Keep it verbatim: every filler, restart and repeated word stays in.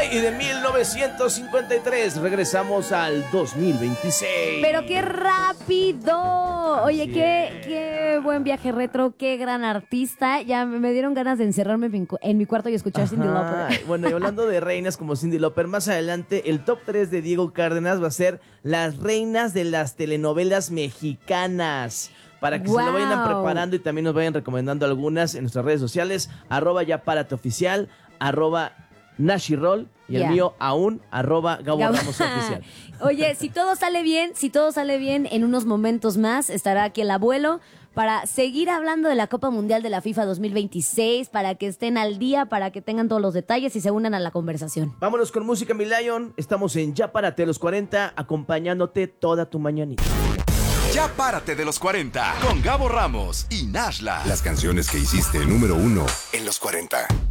y de mil novecientos cincuenta y tres regresamos al dos mil veintiséis. Pero qué rápido. Oye, Así qué, es. qué buen viaje retro, qué gran artista. Ya me me dieron ganas de encerrarme en mi cu- en mi cuarto y escuchar Cyndi Ajá. Lauper. Bueno, y hablando de reinas como Cyndi Lauper, más adelante el top tres de Diego Cárdenas va a ser las reinas de las telenovelas mexicanas. Para que se lo vayan Wow. preparando y también nos vayan recomendando algunas en nuestras redes sociales. Arroba ya párate oficial, arroba Nashirol y el Ya. mío aún, arroba Gabo Gabo- Ramos oficial. Oye, si todo sale bien, si todo sale bien, en unos momentos más estará aquí el abuelo para seguir hablando de la Copa Mundial de la FIFA dos mil veintiséis, para que estén al día, para que tengan todos los detalles y se unan a la conversación. Vámonos con música, mi Lion. Estamos en Ya Párate los cuarenta, acompañándote toda tu mañanita. Ya párate de los cuarenta con Gabo Ramos y Nashla. Las canciones que hiciste número uno en los cuarenta.